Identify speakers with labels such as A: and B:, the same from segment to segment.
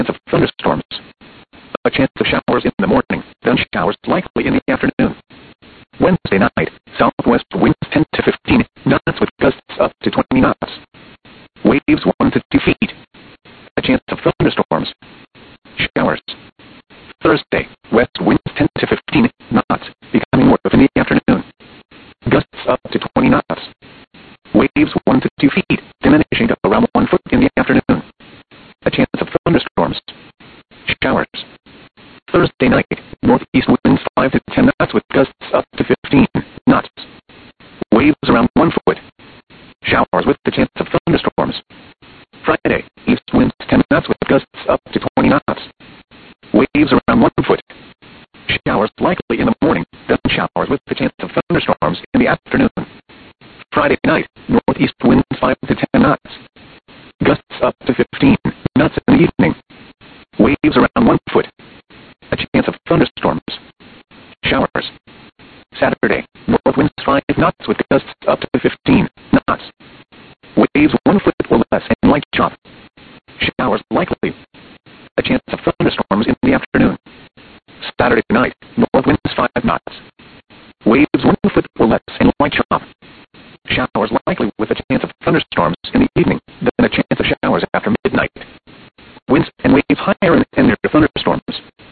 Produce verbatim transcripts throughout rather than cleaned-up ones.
A: chance of thunderstorms. A chance of showers in the morning, then showers likely in the afternoon. Wednesday night, southwest winds ten to fifteen knots with gusts up to twenty knots. Waves one to two feet. A chance of thunderstorms. Showers. Thursday, west winds ten to fifteen knots, becoming north in the afternoon. Gusts up to twenty knots. Waves one to two feet, diminishing to around one foot in the afternoon. A chance of thunderstorms. Showers. Thursday night, northeast winds five to ten knots with gusts up to fifteen knots. Waves around one foot. Showers with the chance of thunderstorms. Friday, east winds ten knots with gusts up to twenty knots. Waves around one foot. Showers likely in the morning, then showers with the chance of thunderstorms in the afternoon. Friday night, northeast winds five to ten knots. Gusts up to fifteen knots in the evening. Waves around one foot. A chance of thunderstorms. Showers. Saturday, north winds five knots with gusts up to fifteen knots. Waves one foot or less and light chop. Showers likely. A chance of thunderstorms in the afternoon. Saturday night, north winds five knots. Waves one foot or less and light chop. Showers likely with a chance of thunderstorms in the evening, then a chance of showers after midnight. Winds and waves higher and near thunderstorms.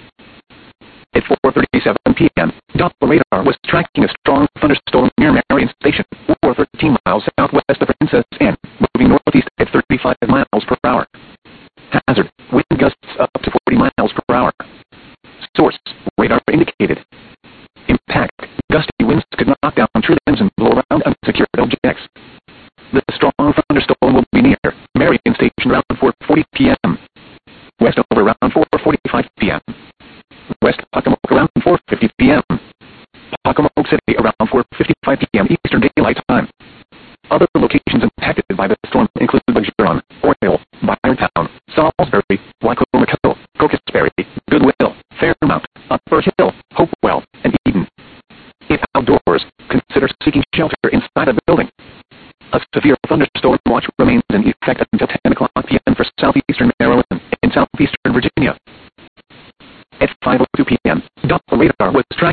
A: At four thirty-seven p.m., Doppler radar was tracking a strong thunderstorm near Marion Station, or thirteen miles southwest of Princess Anne, moving northeast at thirty-five miles per hour. Hazard, wind gusts up to forty miles per hour. Source, radar indicated. Impact, gusty winds could knock down tree limbs and blow around unsecured objects. The strong thunderstorm will be near Marion Station around four forty p.m. Westover around four forty-five p.m. West Pocomoke around four fifty p.m. Pocomoke City around four fifty-five p.m. Eastern Daylight Time. Other locations impacted by the storm include Bergeron, Oriole, Byrontown, Salisbury, Wycomico, Cocosberry, Goodwill, Fairmount, Upper Hill, Hopewell, and Eden. If outdoors, consider seeking shelter inside a building. A severe thunderstorm watch remains in effect until ten o'clock p.m. for southeastern Maryland and southeastern Virginia. At five oh two p.m., Doppler radar was tracking